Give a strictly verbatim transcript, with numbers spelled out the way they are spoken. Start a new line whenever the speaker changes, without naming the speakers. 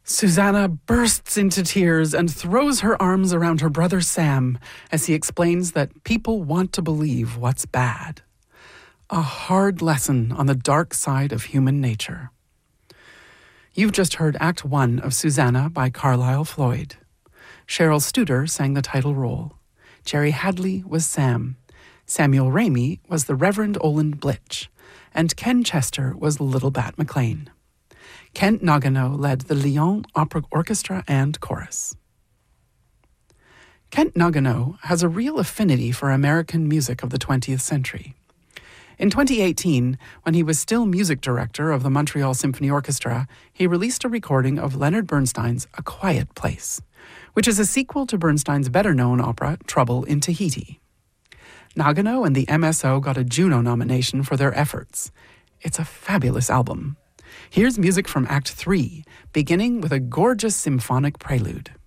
Susanna bursts into tears and throws her arms around her brother Sam as he explains that people want to believe what's bad. A hard lesson on the dark side of human nature. You've just heard Act One of Susanna by Carlisle Floyd. Cheryl Studer sang the title role. Jerry Hadley was Sam. Samuel Ramey was the Reverend Oland Blitch. And Ken Chester was Little Bat McLean. Kent Nagano led the Lyon Opera Orchestra and Chorus. Kent Nagano has a real affinity for American music of the twentieth century. In twenty eighteen, when he was still music director of the Montreal Symphony Orchestra, he released a recording of Leonard Bernstein's A Quiet Place, which is a sequel to Bernstein's better-known opera Trouble in Tahiti. Nagano and the M S O got a Juno nomination for their efforts. It's a fabulous album. Here's music from Act Three, beginning with a gorgeous symphonic prelude.